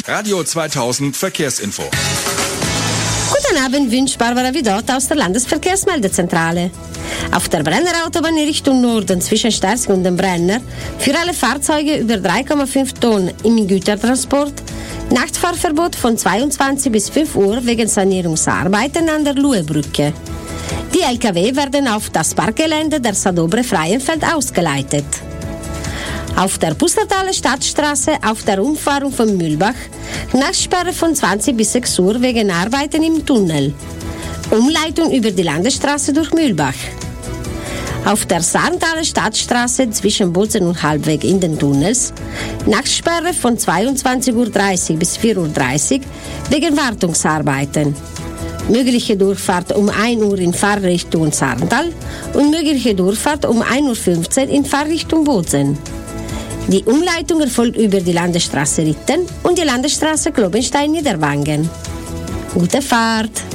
Radio 2000 Verkehrsinfo. Guten Abend, wünscht Barbara Vidot aus der Landesverkehrsmeldezentrale. Auf der Brenner-Autobahn in Richtung Norden zwischen Sterzing und dem Brenner für alle Fahrzeuge über 3,5 Tonnen im Gütertransport Nachtfahrverbot von 22 bis 5 Uhr wegen Sanierungsarbeiten an der Luebrücke. Die Lkw werden auf das Parkgelände der Sadobre Freienfeld ausgeleitet. Auf der Pustertaler Stadtstraße auf der Umfahrung von Mühlbach Nachtsperre von 20 bis 6 Uhr wegen Arbeiten im Tunnel. Umleitung über die Landesstraße durch Mühlbach. Auf der Sarntaler Stadtstraße zwischen Bozen und Halbweg in den Tunnels Nachtsperre von 22.30 Uhr bis 4.30 Uhr wegen Wartungsarbeiten. Mögliche Durchfahrt um 1 Uhr in Fahrrichtung Sarntal und mögliche Durchfahrt um 1.15 Uhr in Fahrrichtung Bozen. Die Umleitung erfolgt über die Landesstraße Ritten und die Landesstraße Globenstein-Niederwangen. Gute Fahrt!